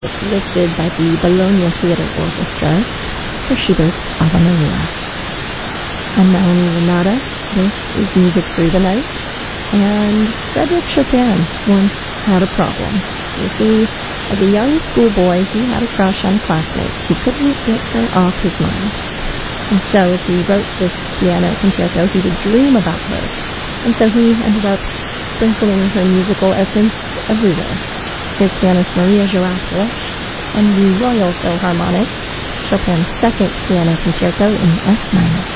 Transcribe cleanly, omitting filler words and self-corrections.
It's listed by the Bologna Theatre Orchestra for Schubert's Ave Maria. I'm Melanie Renata. This is Music Through the Night. And Frédéric Chopin once had a problem. You see, as a young schoolboy, he had a crush on a classmate. He couldn't get her off his mind. And so as he wrote this piano concerto, he would dream about her. And so he ended up sprinkling her musical essence everywhere. Here's pianist Maria Joachim and the Royal Philharmonic, Chopin's second piano concerto in F minor.